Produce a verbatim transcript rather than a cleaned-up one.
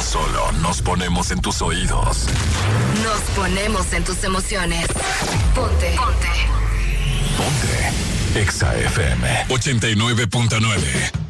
solo nos ponemos en tus oídos. Nos ponemos en tus emociones. Ponte. Ponte. Ponte. Exa F M ochenta y nueve punto nueve.